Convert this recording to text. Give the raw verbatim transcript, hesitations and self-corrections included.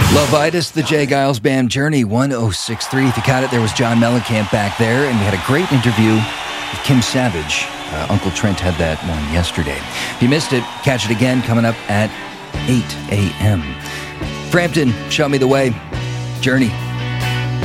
Lovitus, the Jay Giles Band, Journey one oh six point three. If you caught it, there was John Mellencamp back there, and we had a great interview with Kim Savage. Uh, Uncle Trent had that one yesterday. If you missed it, catch it again coming up at eight a.m. Frampton, Show Me the Way, Journey.